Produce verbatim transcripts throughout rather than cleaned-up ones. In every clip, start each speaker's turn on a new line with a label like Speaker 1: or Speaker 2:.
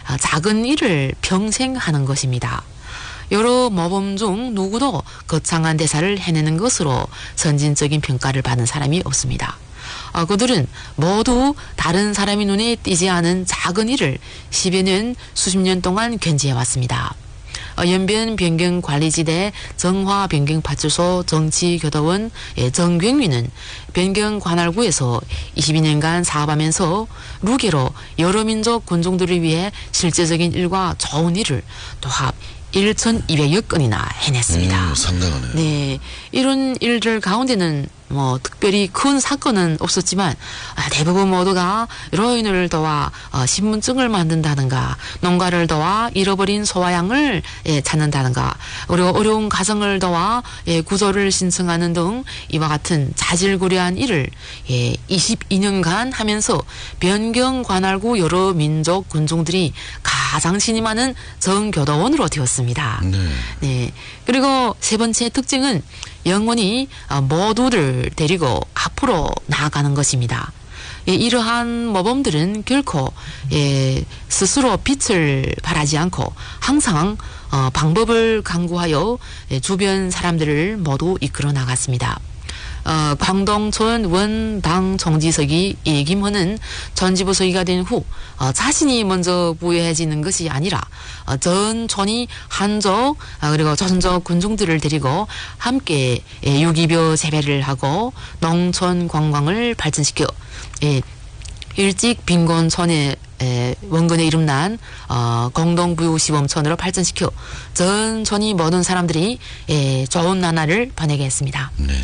Speaker 1: 작은 일을 평생 하는 것입니다. 여러 모범 중 누구도 거창한 대사를 해내는 것으로 선진적인 평가를 받은 사람이 없습니다. 어, 그들은 모두 다른 사람의 눈에 띄지 않은 작은 일을 십여 년, 수십 년 동안 견지해왔습니다. 어, 연변 변경관리지대 정화변경파출소 정치교도원 예, 정경위는 변경관할구에서 이십이 년간 사업하면서 루게로 여러 민족 군종들을 위해 실제적인 일과 좋은 일을 도합 천이백여 건이나 해냈습니다.
Speaker 2: 음, 상당하네요.
Speaker 1: 네, 이런 일들 가운데는 뭐 특별히 큰 사건은 없었지만 대부분 모두가 로인을 도와 어, 신분증을 만든다든가 농가를 도와 잃어버린 소와 양을 예, 찾는다든가 그리고 어려운 가정을 도와 예, 구조를 신청하는 등 이와 같은 자질구레한 일을 예, 이십이 년간 하면서 변경관할구 여러 민족 군종들이 가장 신임하는 정교도원으로 되었습니다.
Speaker 2: 네.
Speaker 1: 네. 그리고 세 번째 특징은 영원히 모두를 데리고 앞으로 나아가는 것입니다. 예, 이러한 모범들은 결코 예, 스스로 빛을 발하지 않고 항상 어, 방법을 강구하여 예, 주변 사람들을 모두 이끌어 나갔습니다. 어, 광동촌 원당 정지석이 이김헌은 전지부서기가 된 후 어, 자신이 먼저 부여해지는 것이 아니라 어, 전 촌이 한족 어, 그리고 조선족 군중들을 데리고 함께 예, 유기묘 재배를 하고 농촌 관광을 발전시켜 예, 일찍 빈곤촌에 에, 원근에 이름난 어, 공동부유시범촌으로 발전시켜 전 촌이 모든 사람들이 에, 좋은 나날을 보내게 했습니다.
Speaker 2: 네네.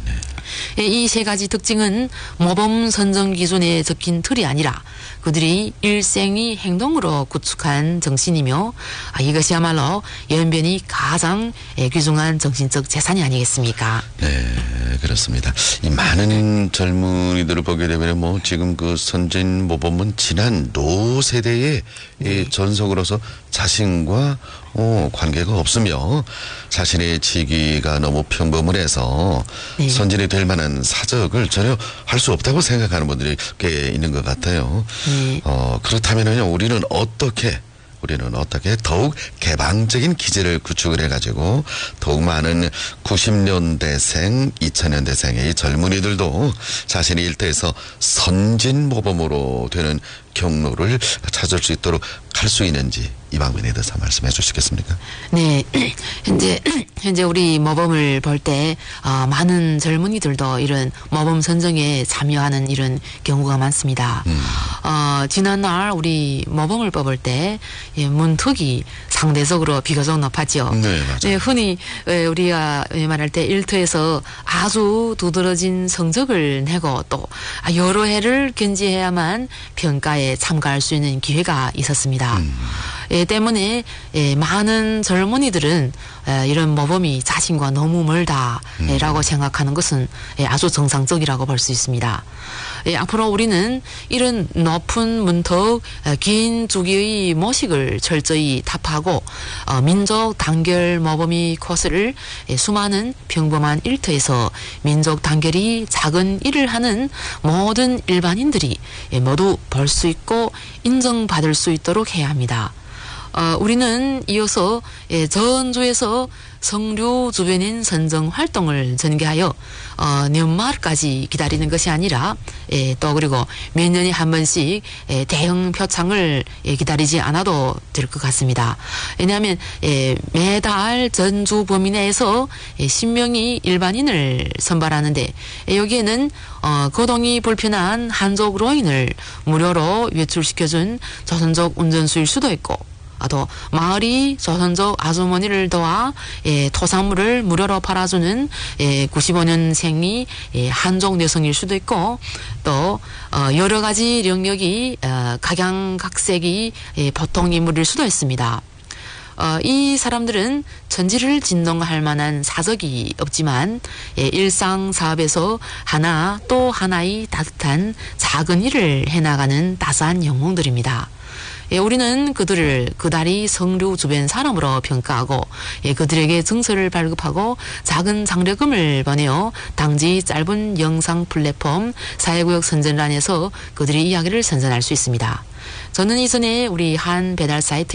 Speaker 1: 이 세 가지 특징은 모범 선정 기준에 적힌 틀이 아니라 그들이 일생의 행동으로 구축한 정신이며 아, 이것이야말로 연변이 가장 에, 귀중한 정신적 재산이 아니겠습니까?
Speaker 2: 네, 그렇습니다. 이 많은 젊은이들을 보게 되면 뭐 지금 그 선진 모범은 지난 노 세대의 네. 이 전속으로서 자신과 어, 관계가 없으며 자신의 직위가 너무 평범을 해서 네. 선진이 될 만한 사적을 전혀 할 수 없다고 생각하는 분들이 꽤 있는 것 같아요. 네. 어, 그렇다면요, 우리는 어떻게 우리는 어떻게 더욱 개방적인 기제를 구축을 해가지고 더욱 많은 구십 년대생, 이천 년대생의 젊은이들도 자신의 일터에서 선진 모범으로 되는 경로를 찾을 수 있도록 할 수 있는지 이 방면에 대해서 말씀해 주시겠습니까?
Speaker 1: 네, 현재 현재 우리 모범을 볼 때 어, 많은 젊은이들도 이런 모범 선정에 참여하는 이런 경우가 많습니다. 음. 어, 지난날 우리 모범을 뽑을 때 예, 문턱이 상대적으로 비교적 높았죠.
Speaker 2: 네, 맞아요.
Speaker 1: 예, 흔히 예, 우리가 말할 때 일터에서 아주 두드러진 성적을 내고 또 여러 해를 견지해야만 평가에 참가할 수 있는 기회가 있었습니다. 음. 예, 때문에 예, 많은 젊은이들은 예, 이런 모범이 자신과 너무 멀다라고 음. 생각하는 것은 예, 아주 정상적이라고 볼 수 있습니다. 예, 앞으로 우리는 이런 높은 문턱, 예, 긴 주기의 모식을 철저히 타파하고 어, 민족 단결 모범의 코스를 예, 수많은 평범한 일터에서 민족 단결이 작은 일을 하는 모든 일반인들이 예, 모두 볼 수 있고 인정받을 수 있도록 해야 합니다. 어, 우리는 이어서 예, 전주에서 성류 주변인 선정 활동을 전개하여 어, 연말까지 기다리는 것이 아니라 예, 또 그리고 몇 년에 한 번씩 예, 대형 표창을 예, 기다리지 않아도 될 것 같습니다. 왜냐하면 예, 매달 전주 범위 내에서 예, 십 명의 일반인을 선발하는데 예, 여기에는 어, 거동이 불편한 한족 로인을 무료로 외출시켜준 조선족 운전수일 수도 있고 아, 또 마을이 조선족 아주머니를 도와 예, 토산물을 무료로 팔아주는 예, 구십오 년생이 예, 한족 여성일 수도 있고 또 어, 여러 가지 영역이 어, 각양각색이 예, 보통 인물일 수도 있습니다. 어, 이 사람들은 천지를 진동할 만한 사적이 없지만 예, 일상 사업에서 하나 또 하나의 따뜻한 작은 일을 해나가는 따스한 영웅들입니다. 예, 우리는 그들을 그다리 성류 주변 사람으로 평가하고 예, 그들에게 증서를 발급하고 작은 장려금을 보내어 당지 짧은 영상 플랫폼 사회구역 선전란에서 그들의 이야기를 선전할 수 있습니다. 저는 이전에 우리 한 배달 사이트